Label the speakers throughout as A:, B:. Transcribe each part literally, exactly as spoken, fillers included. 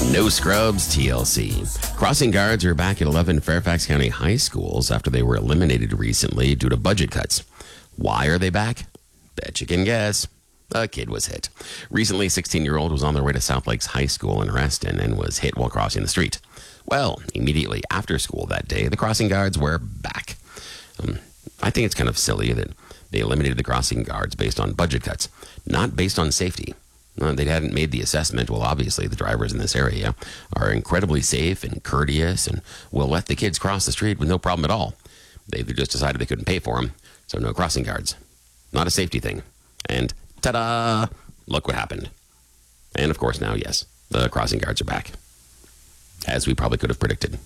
A: No scrubs, T L C. Crossing guards are back at eleven Fairfax County high schools after they were eliminated recently due to budget cuts. Why are they back? Bet you can guess. A kid was hit. Recently, a sixteen-year-old was on their way to South Lakes High School in Reston and was hit while crossing the street. Well, immediately after school that day, the crossing guards were back. Um, I think it's kind of silly that they eliminated the crossing guards based on budget cuts, not based on safety. Uh, they hadn't made the assessment. Well, obviously, the drivers in this area are incredibly safe and courteous and will let the kids cross the street with no problem at all. They just decided they couldn't pay for them, so no crossing guards. Not a safety thing. And ta-da! Look what happened. And of course now, yes, the crossing guards are back. As we probably could have predicted.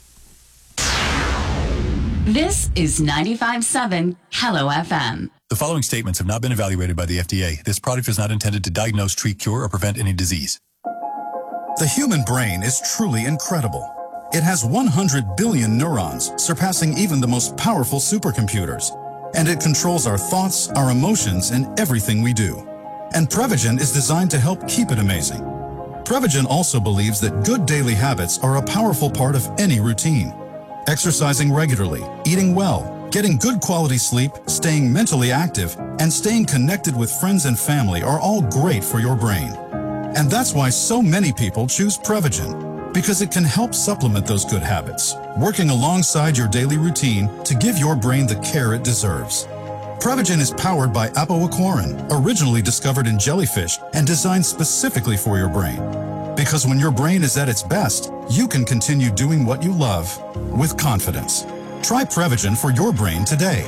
B: This is ninety-five point seven Hello F M.
C: The following statements have not been evaluated by the F D A. This product is not intended to diagnose, treat, cure, or prevent any disease.
D: The human brain is truly incredible. It has one hundred billion neurons, surpassing even the most powerful supercomputers. And it controls our thoughts, our emotions, and everything we do. And Prevagen is designed to help keep it amazing. Prevagen also believes that good daily habits are a powerful part of any routine. Exercising regularly, eating well, getting good quality sleep, staying mentally active, and staying connected with friends and family are all great for your brain. And that's why so many people choose Prevagen, because it can help supplement those good habits, working alongside your daily routine to give your brain the care it deserves. Prevagen is powered by apoaquarin, originally discovered in jellyfish and designed specifically for your brain. Because when your brain is at its best, you can continue doing what you love with confidence. Try Prevagen for your brain today.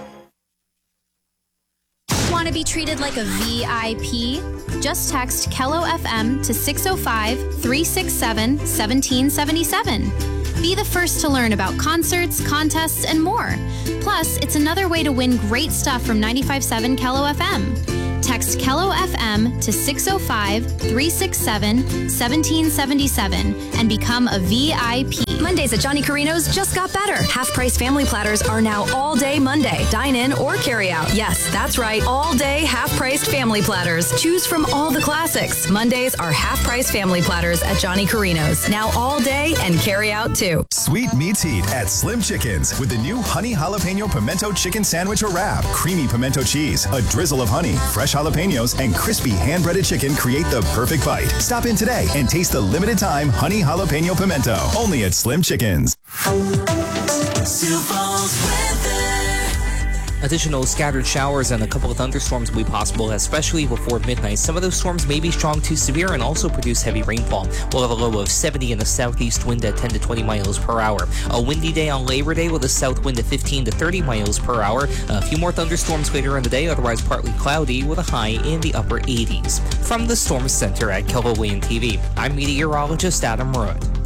E: Want to be treated like a V I P? Just text Kello F M to six oh five, three six seven, one seven seven seven. Be the first to learn about concerts, contests, and more. Plus, it's another way to win great stuff from ninety-five point seven Kello F M. Text Kello F M to six oh five, three six seven, one seven seven seven and become a V I P.
F: Mondays at Johnny Carino's just got better. Half-price family platters are now all day Monday. Dine in or carry out. Yes, that's right. All day half-priced family platters. Choose from all the classics. Mondays are half-price family platters at Johnny Carino's. Now all day and carry out too.
G: Sweet meets heat at Slim Chickens with the new honey jalapeno pimento chicken sandwich or wrap. Creamy pimento cheese, a drizzle of honey, fresh jalapenos, and crispy hand-breaded chicken create the perfect bite. Stop in today and taste the limited time honey jalapeno pimento. Only at Slim Chickens.
H: Additional scattered showers and a couple of thunderstorms will be possible, especially before midnight. Some of those storms may be strong to severe and also produce heavy rainfall. We'll have a low of seventy and a southeast wind at ten to twenty miles per hour. A windy day on Labor Day with a south wind at fifteen to thirty miles per hour. A few more thunderstorms later in the day, otherwise partly cloudy with a high in the upper eighties. From the Storm Center at Kello Wayne T V, I'm meteorologist Adam Root.